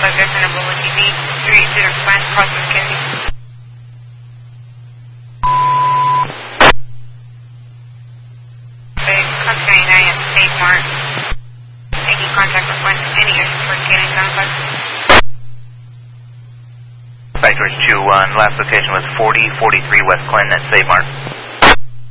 Address and Bullet TV, 380 Plant Crossing Kennedy. Cox 99 at State Mart. Taking contact with one. Any issues for Kennedy Gunfire? Factory 2-1, last location was 4043 West Clinton at State Mart.